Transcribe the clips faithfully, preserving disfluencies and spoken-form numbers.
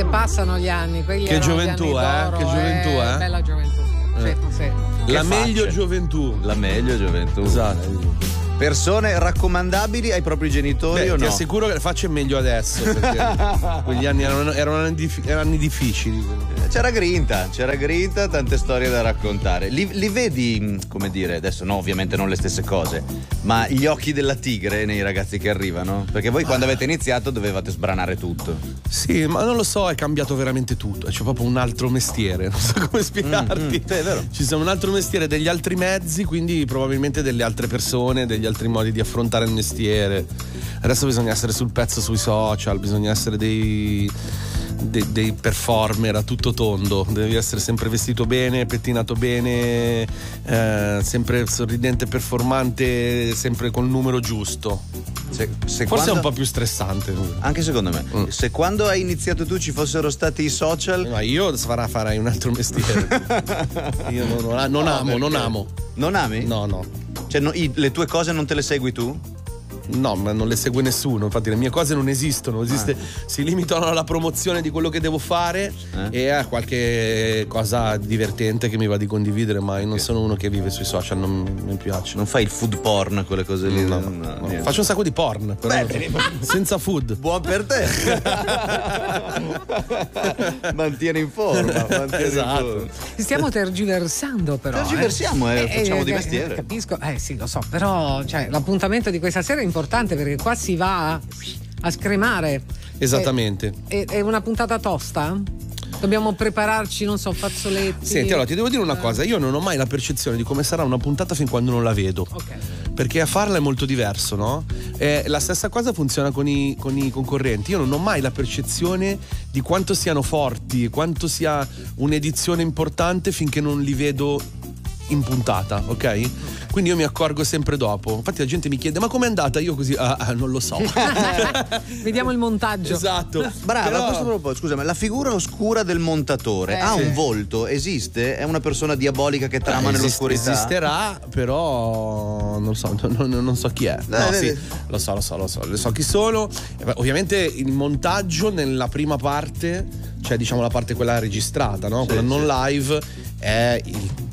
Eh, passano gli anni. Quelli che erano gioventù, gli anni eh? d'oro, Che gioventù, eh? Bella gioventù. Eh. Sì, sì. La Che meglio facce. gioventù. La meglio gioventù. Esatto. Persone raccomandabili ai propri genitori. Beh, o ti no? assicuro che le faccio meglio adesso, perché quegli anni erano, erano, anni dif- erano anni difficili. C'era grinta, c'era grinta, tante storie da raccontare. Li, li vedi, come dire, adesso no, ovviamente non le stesse cose, ma gli occhi della tigre nei ragazzi che arrivano? Perché voi quando avete iniziato dovevate sbranare tutto. Sì, ma non lo so, è cambiato veramente tutto. C'è proprio un altro mestiere, non so come spiegarti. Mm, mm, sì, è vero. Ci sono un altro mestiere, degli altri mezzi, quindi probabilmente delle altre persone, degli altri modi di affrontare il mestiere. Adesso bisogna essere sul pezzo sui social, bisogna essere dei, dei, dei performer a tutto tondo. Devi essere sempre vestito bene, pettinato bene, eh, sempre sorridente, performante, sempre col numero giusto. Se, se Forse quando... è un po' più stressante. Anche secondo me. Mm. Se quando hai iniziato tu ci fossero stati i social. Ma io farà, farai un altro mestiere. Io non, non, non No, amo, non perché? amo. Non ami? No, no. Cioè, no, i- le tue cose non te le segui tu? No, ma non le segue nessuno. Infatti, le mie cose non esistono. Esiste, Ah. si limitano alla promozione di quello che devo fare Eh? e a qualche cosa divertente che mi va di condividere. Ma io non sono uno che vive sui social, non mi piace. Non fai il food porn, quelle cose lì? No, No, no, no. niente. Faccio un sacco di porn, però Beh, senza food. Buon per te. Mantieni in forma. Mantieni Esatto. in forma. Stiamo tergiversando però. Tergiversiamo, eh, facciamo di mestiere. Capisco, eh sì, lo so, però cioè, l'appuntamento di questa sera è importante perché qua si va a, a scremare. Esattamente. È, è una puntata tosta? Dobbiamo prepararci, non so, fazzoletti. Senti, allora ti devo dire una cosa, io non ho mai la percezione di come sarà una puntata fin quando non la vedo. Ok. Perché a farla è molto diverso, no? E la stessa cosa funziona con i, con i concorrenti. Io non ho mai la percezione di quanto siano forti, quanto sia un'edizione importante finché non li vedo in puntata, ok? Quindi io mi accorgo sempre dopo. Infatti la gente mi chiede ma com'è andata? Io così ah, ah, non lo so. Vediamo il montaggio. Esatto. Brava, Però- a questo proposito, scusami, la figura oscura del montatore Eh, ha sì. un volto? Esiste? È una persona diabolica che trama Eh, esist- nell'oscurità? Esisterà, però non so, non, non so chi è. No, Eh, sì, eh, lo so, lo so, lo so, lo so chi sono. Eh, beh, Ovviamente il montaggio nella prima parte, cioè diciamo la parte quella registrata, no? Quella Sì, non sì. live, è il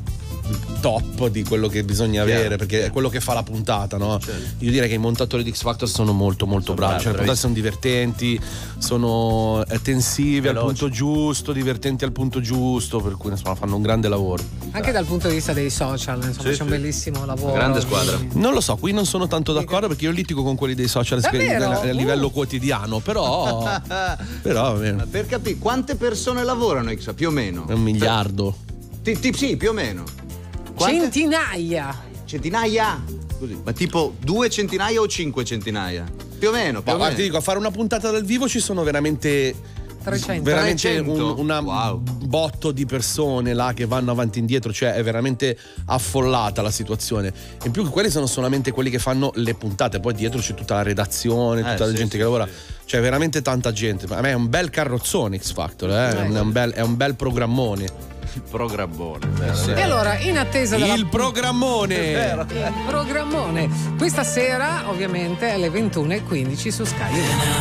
top di quello che bisogna Chiaro, avere, perché è quello che fa la puntata, no? Certo. Io direi che i montatori di X Factor sono molto molto Sono bravi, bravi, cioè le puntate sono divertenti, sono eh, tensive al Veloci. punto giusto, divertenti al punto giusto, per cui insomma fanno un grande lavoro. Anche dal punto di vista dei social, insomma, Sì, c'è un sì. bellissimo lavoro. Grande squadra. Non lo so, qui non sono tanto d'accordo perché io litigo con quelli dei social Davvero? a livello Uh. quotidiano, però però va bene. Per capire quante persone lavorano X più o meno? È un miliardo. Ti- ti- sì, più o meno. Quante? Centinaia. Centinaia? Così. Ma tipo due centinaia o cinque centinaia? Più o meno, più Ma o guarda, meno. ti dico, a fare una puntata dal vivo ci sono veramente trecento. veramente trecento? un una Wow. botto di persone là che vanno avanti e indietro, cioè è veramente affollata la situazione. In più quelli sono solamente quelli che fanno le puntate, poi dietro c'è tutta la redazione, tutta Eh, la sì, gente sì, che lavora, sì. cioè veramente tanta gente. A me è un bel carrozzone X Factor, eh? è, un bel, è un bel programmone. Il programmone. E allora, in attesa della Il programmone! il programmone, questa sera ovviamente alle ventuno e quindici su Sky.